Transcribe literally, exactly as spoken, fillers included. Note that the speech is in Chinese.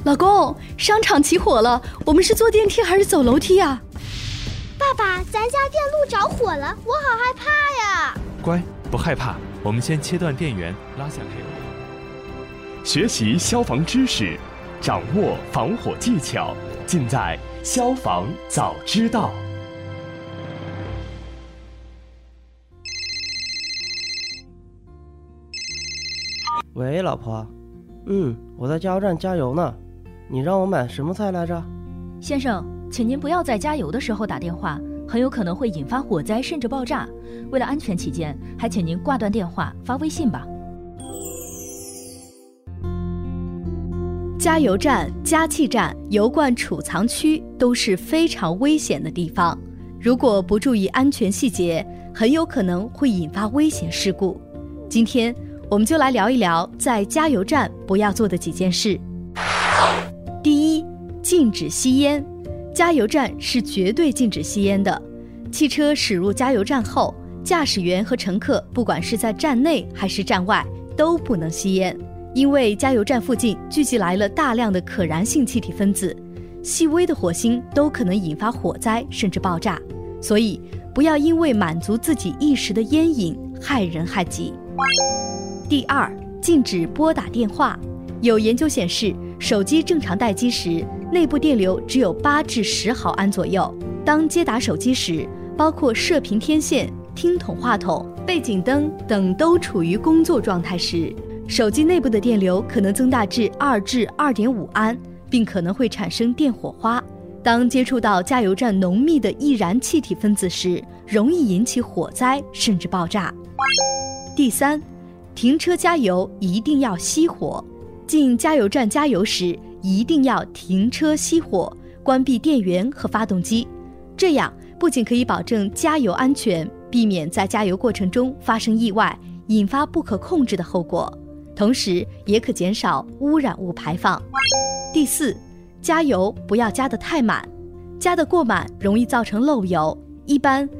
老公，商场起火了，我们是坐电梯还是走楼梯啊？ 爸爸，咱家电路着火了，我好害怕呀！ 乖，不害怕，我们先切断电源，拉下黑网。 学习消防知识，掌握防火技巧，尽在消防早知道。 喂，老婆。嗯，我在加油站加油呢。你让我买什么菜来着？ 先生，请您不要在加油的时候打电话，很有可能会引发火灾甚至爆炸。为了安全起见，还请您挂断电话，发微信吧。 加油站、加气站、油罐储藏区都是非常危险的地方，如果不注意安全细节，很有可能会引发危险事故。今天我们就来聊一聊在加油站不要做的几件事。第一，禁止吸烟。加油站是绝对禁止吸烟的。汽车驶入加油站后，驾驶员和乘客不管是在站内还是站外都不能吸烟，因为加油站附近聚集来了大量的可燃性气体分子，细微的火星都可能引发火灾甚至爆炸，所以不要因为满足自己一时的烟瘾害人害己。第二，禁止拨打电话。有研究显示，手机正常待机时，内部电流只有八至十毫安左右。当接打手机时，包括射频天线、听筒话筒、背景灯等都处于工作状态时，手机内部的电流可能增大至二至二点五安，并可能会产生电火花。当接触到加油站浓密的易燃气体分子时，容易引起火灾甚至爆炸。第三，停车加油一定要熄火。进加油站加油时，一定要停车熄火，关闭电源和发动机。这样不仅可以保证加油安全，避免在加油过程中发生意外，引发不可控制的后果，同时也可减少污染物排放。第四，加油不要加得太满，加得过满容易造成漏油，一般